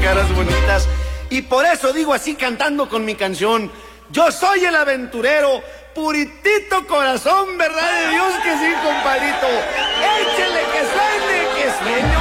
caras bonitas. Y por eso digo así cantando con mi canción: yo soy el aventurero, puritito corazón, verdad de Dios que sí, compadrito. Échele que suene, que suene.